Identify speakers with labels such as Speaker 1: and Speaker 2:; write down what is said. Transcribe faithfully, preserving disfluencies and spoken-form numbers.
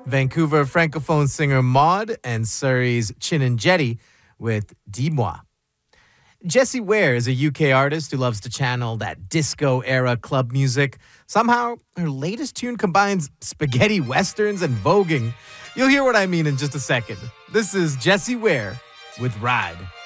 Speaker 1: Vancouver Francophone singer Maud, and Surrey's Chin and Jetty with Dis-moi. Jessie Ware is a U K artist who loves to channel that disco-era club music. Somehow, her latest tune combines spaghetti westerns and voguing. You'll hear what I mean in just a second. This is Jessie Ware with Ride.